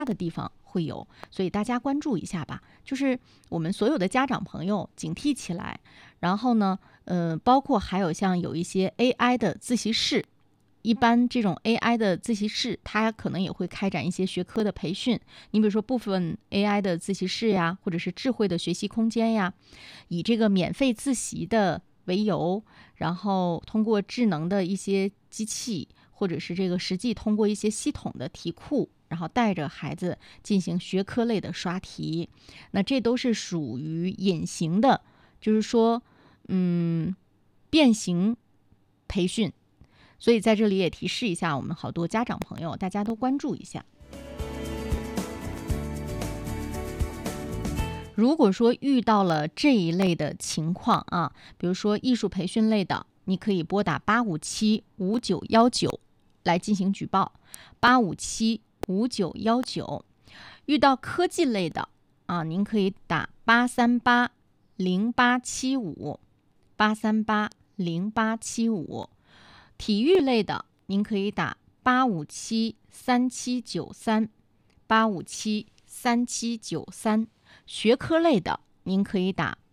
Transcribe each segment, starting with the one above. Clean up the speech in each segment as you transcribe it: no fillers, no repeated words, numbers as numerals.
的地方会有，所以大家关注一下吧。就是我们所有的家长朋友警惕起来。然后呢，包括还有像有一些 AI 的自习室，一般这种 AI 的自习室，它可能也会开展一些学科的培训。你比如说部分 AI 的自习室呀，或者是智慧的学习空间呀，以这个免费自习的为由，然后通过智能的一些机器，或者是这个实际通过一些系统的题库，然后带着孩子进行学科类的刷题。那这都是属于隐形的，就是说变形培训。所以在这里也提示一下我们好多家长朋友，大家都关注一下。如果说遇到了这一类的情况啊，比如说艺术培训类的，你可以拨打857-5919来进行举报，857-5919。遇到科技类的啊，您可以打838-0875，838-0875。体育类的，您可以打857-3793，857-3793。学科类的，您可以打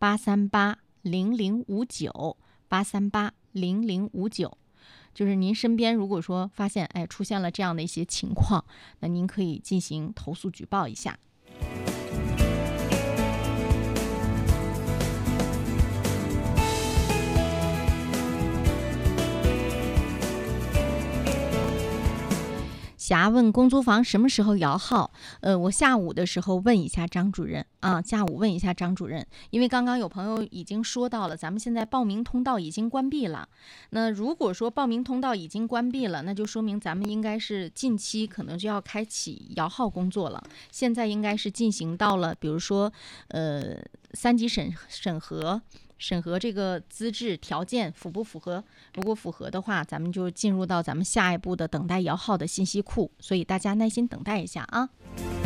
838-0059，838-0059。就是您身边如果说发现出现了这样的一些情况，那您可以进行投诉举报一下。霞问公租房什么时候摇号？我下午的时候问一下张主任啊，下午问一下张主任，因为刚刚有朋友已经说到了，咱们现在报名通道已经关闭了。那如果说报名通道已经关闭了，那就说明咱们应该是近期可能就要开启摇号工作了。现在应该是进行到了，比如说3级审核这个资质条件符不符合，如果符合的话，咱们就进入到咱们下一步的等待摇号的信息库，所以大家耐心等待一下啊。